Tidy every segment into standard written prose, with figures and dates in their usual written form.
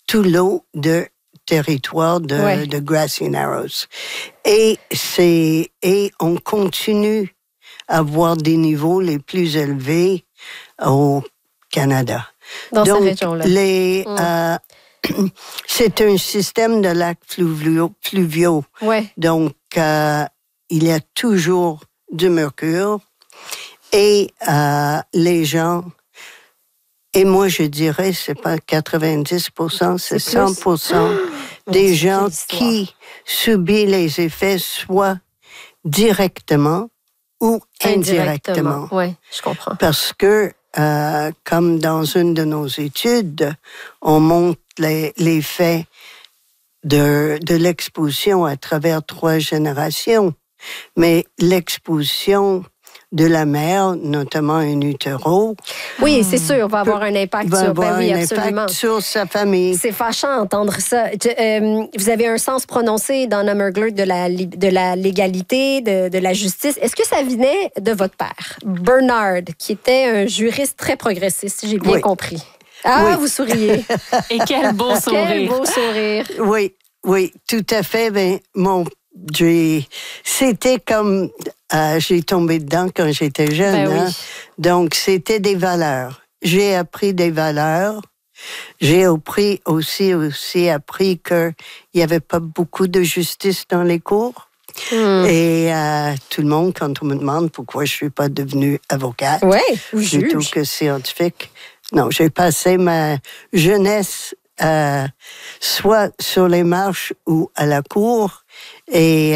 tout l'eau de territoire de Grassy Narrows. Et on continue à avoir des niveaux les plus élevés au Canada. Dans Donc, ces régions-là. C'est un système de lacs pluviaux. Ouais. Donc, il y a toujours du mercure et les gens, et moi je dirais, c'est pas 90%, c'est 100% des gens qui subissent les effets soit directement ou indirectement. Oui, je comprends. Parce que, comme dans une de nos études, on montre l'effet de l'exposition à travers 3 générations. Mais l'exposition de la mère, notamment in utero. Oui, c'est sûr, va avoir un impact sur sa famille. C'est fâchant d'entendre ça. Vous avez un sens prononcé dans Nomeglert de la légalité, de la justice. Est-ce que ça venait de votre père, Bernard, qui était un juriste très progressiste, si j'ai bien compris? Ah, oui. Vous souriez. Et quel beau sourire. Quel beau sourire. Oui, tout à fait. Ben, c'était comme j'ai tombé dedans quand j'étais jeune. Ben oui. Donc, c'était des valeurs. J'ai appris des valeurs. J'ai aussi appris qu'il n'y avait pas beaucoup de justice dans les cours. Et tout le monde, quand on me demande pourquoi je ne suis pas devenue avocate, plutôt que scientifique. Non, j'ai passé ma jeunesse soit sur les marches ou à la cour, et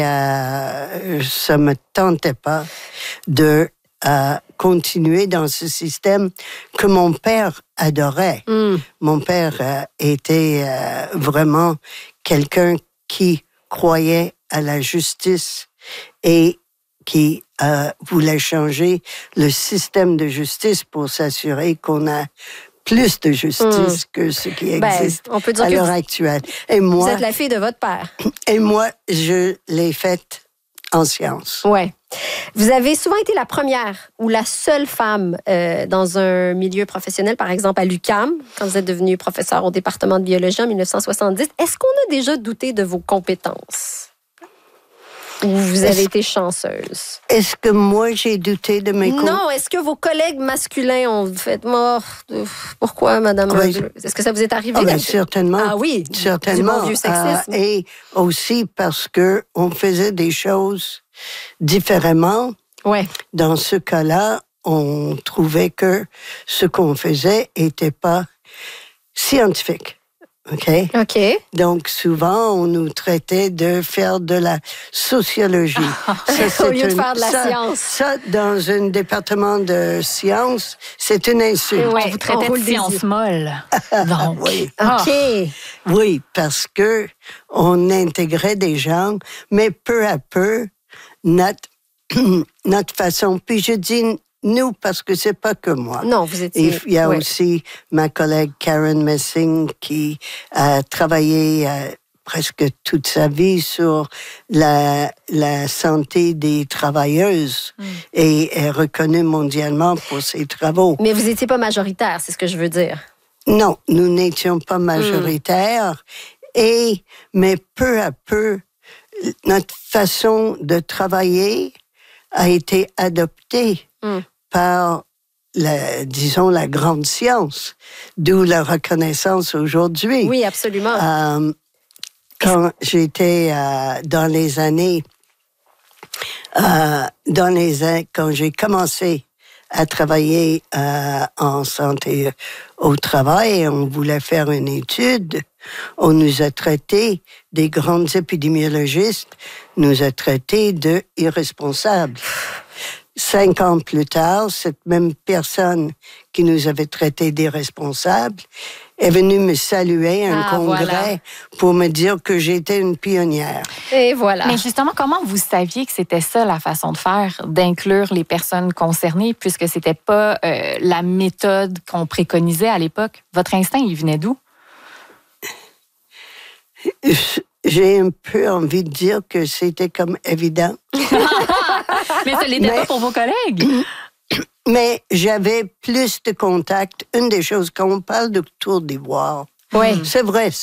ça me tentait pas de continuer dans ce système que mon père adorait. Mon père était vraiment quelqu'un qui croyait à la justice et qui voulait changer le système de justice pour s'assurer qu'on a plus de justice que ce qui existe on peut dire à l'heure actuelle. Et moi, vous êtes la fille de votre père. Et moi, je l'ai faite en sciences. Ouais. Vous avez souvent été la première ou la seule femme dans un milieu professionnel, par exemple à l'UQAM, quand vous êtes devenue professeure au département de biologie en 1970. Est-ce qu'on a déjà douté de vos compétences? Ou vous avez été chanceuse? Est-ce que moi, j'ai douté de mes compétences? Non, est-ce que vos collègues masculins ont fait pourquoi, madame? Oui. Est-ce que ça vous est arrivé? Certainement. Ah oui, certainement. Du bon vieux sexisme. Et aussi parce que on faisait des choses différemment. Ouais. Dans ce cas-là, on trouvait que ce qu'on faisait n'était pas scientifique. OK. Donc, souvent, on nous traitait de faire de la sociologie. Au lieu de faire de la science. Ça, dans un département de sciences, c'est une insulte. On vous traitait de sciences molles. Donc. Oui. OK. Oui, parce que on intégrait des gens, mais peu à peu, notre façon. Puis je dis nous, parce que c'est pas que moi. Non, vous étiez... Il y a aussi ma collègue Karen Messing qui a travaillé presque toute sa vie sur la santé des travailleuses et est reconnue mondialement pour ses travaux. Mais vous n'étiez pas majoritaire, c'est ce que je veux dire. Non, nous n'étions pas majoritaires, mais peu à peu, notre façon de travailler a été adoptée par, disons, la grande science, d'où la reconnaissance aujourd'hui. Oui, absolument. Quand j'étais dans les années, quand j'ai commencé à travailler en santé au travail, on voulait faire une étude. On nous a traités, des grands épidémiologistes, nous a traités de irresponsables. 5 ans plus tard, cette même personne qui nous avait traités d'irresponsables est venue me saluer à un congrès pour me dire que j'étais une pionnière. Et voilà. Mais justement, comment vous saviez que c'était ça la façon de faire, d'inclure les personnes concernées, puisque c'était pas la méthode qu'on préconisait à l'époque? Votre instinct, il venait d'où? J'ai un peu envie de dire que c'était comme évident. Mais ça l'était pas pour vos collègues. Mais j'avais plus de contacts. Une des choses, quand on parle de Tour d'Ivoire, c'est vrai,